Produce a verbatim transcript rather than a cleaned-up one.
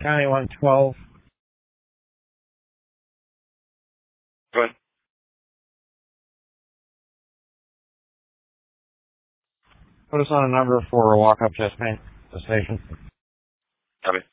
County one twelve. Go ahead. Put us on a number for a walk-up chest pain, the station. Copy.